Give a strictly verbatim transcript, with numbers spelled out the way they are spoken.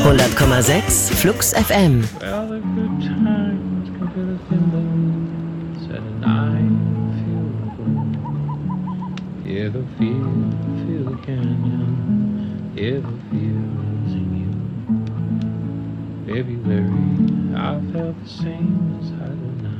hundert Komma sechs Flux F M. Well, the good times can feel the thin said and I feel good. Yeah, the feel, feel again, yeah, the feel's in you. February, I felt the same as I do now.